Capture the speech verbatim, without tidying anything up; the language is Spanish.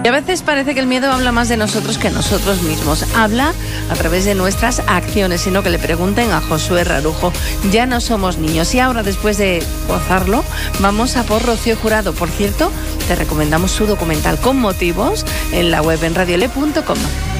Y a veces parece que el miedo habla más de nosotros que nosotros mismos. Habla a través de nuestras acciones, sino que le pregunten a Josué Rarujo. Ya no somos niños. Y ahora, después de gozarlo, vamos a por Rocío Jurado. Por cierto, te recomendamos su documental Con motivos en la web en radiole punto com.